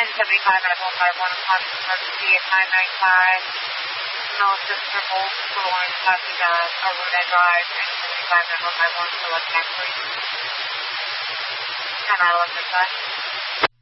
975 emergency at 995. No sister Bolt for Orange copy on Aruna Drive, 975 151 select back, please. 10 I left the